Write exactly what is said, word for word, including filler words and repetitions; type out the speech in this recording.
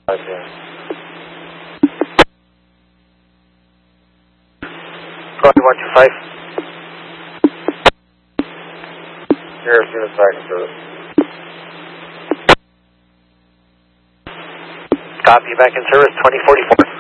Okay. Going one two five. Here, student starting service. Copy, back in service, twenty forty-four.